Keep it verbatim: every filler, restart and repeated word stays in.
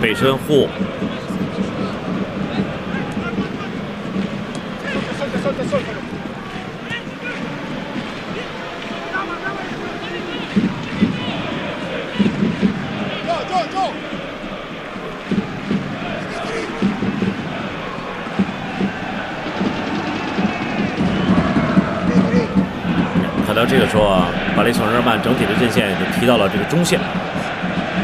背身护。 看到这个时候啊，巴黎圣日耳曼整体的阵线就提到了这个中线。